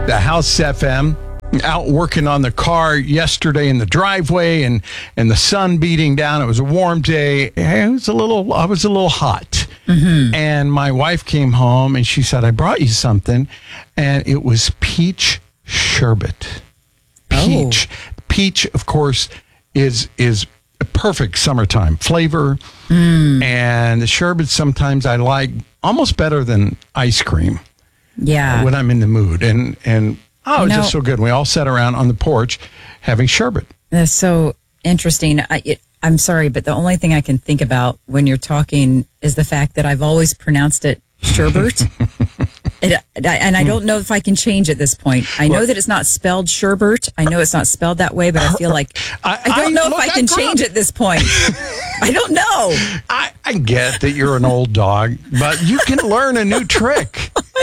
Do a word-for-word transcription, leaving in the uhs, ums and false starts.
the House F M. Out working on the car yesterday in the driveway, and and the sun beating down. It was a warm day. It was a little. I was a little hot. Mm-hmm. And my wife came home and she said, "I brought you something," and it was peach sherbet. Peach, oh. Peach, of course, is is a perfect summertime flavor, mm. and the sherbet sometimes I like almost better than ice cream. Yeah, when I'm in the mood, and and. Oh, it was no. just so good. We all sat around on the porch having sherbet. That's so interesting. I, it, I'm sorry, but the only thing I can think about when you're talking is the fact that I've always pronounced it sherbet. it, and I don't know if I can change at this point. I know well, that it's not spelled sherbet. I know it's not spelled that way, but I feel like I, I don't I, know look, if I can I change at this point. I don't know. I, I get that you're an old dog, but you can learn a new trick.